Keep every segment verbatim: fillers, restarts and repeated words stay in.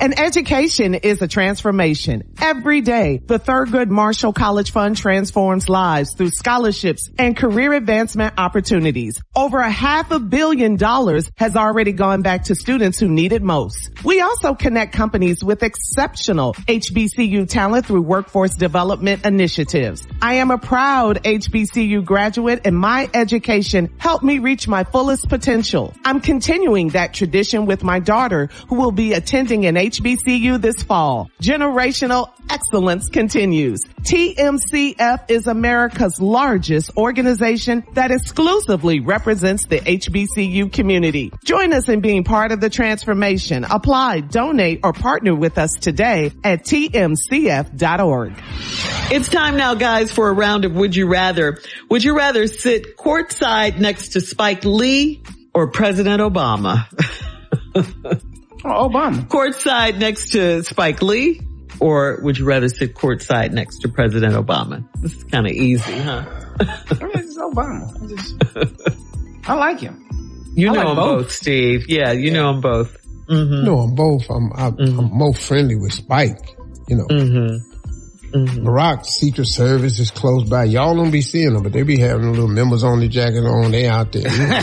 And education is a transformation. Every day, the Thurgood Marshall College Fund transforms lives through scholarships and career advancement opportunities. Over a half a billion dollars has already gone back to students who need it most. We also connect companies with exceptional H B C U talent through workforce development initiatives. I am a proud H B C U graduate, and my education helped me reach my fullest potential. I'm continuing that tradition with my daughter, who will be attending an H B C U this fall. Generational excellence continues. T M C F is America's largest organization that exclusively represents the H B C U community. Join us in being part of the transformation. Apply, donate, or partner with us today at T M C F dot org. It's time now, guys, for a round of Would You Rather. Would you rather sit courtside next to Spike Lee or President Obama? Oh, Obama. Courtside next to Spike Lee, or would you rather sit courtside next to President Obama? This is kind of easy, huh? I mean, it's Obama. I, just, I like him. You I know like them both. both, Steve. Yeah, you yeah. know them both. Mm-hmm. No, I'm both. I'm, I'm, mm-hmm. I'm more friendly with Spike, you know. Mm-hmm. Mm-hmm. Barack Secret Service is close by. Y'all don't be seeing them, but they be having a little members only jacket on. They out there. You,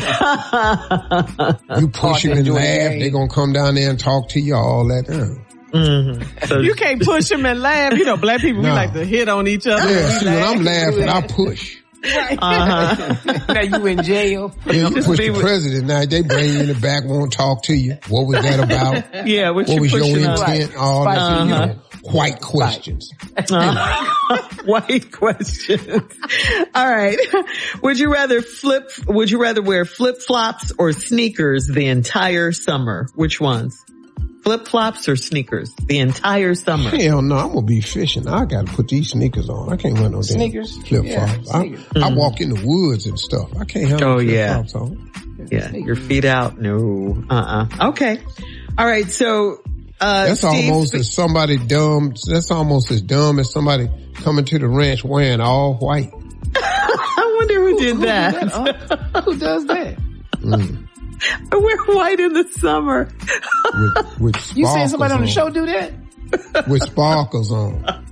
know. You push them and laugh. They gonna come down there and talk to you all that time. Mm-hmm. So you can't push them and laugh. You know, black people, nah. we like to hit on each other. Yeah, see, when I'm laughing, I push. Right. Uh-huh. Now you in jail. Yeah, you push the with... president. Now they bring you in the back, won't talk to you. What was that about? Yeah, what, what you was your intent? Right. All that, uh-huh. you know, white questions. Uh, white questions. All right. Would you rather flip? Would you rather wear flip flops or sneakers the entire summer? Which ones? Flip flops or sneakers the entire summer? Hell no, I'm gonna be fishing. I gotta put these sneakers on. I can't wear no sneakers. Flip flops. Yeah, I, mm-hmm. I walk in the woods and stuff. I can't have oh, no flip yeah. flops on. Yeah, your feet out. No. Uh-uh. Okay. All right. So, uh, that's Steve, almost as somebody dumb. That's almost as dumb as somebody coming to the ranch wearing all white. I wonder who, who did who that. Did that? Uh, who does that? Mm. I wear white in the summer. with, with you seen somebody on on. the show do that? With sparkles on.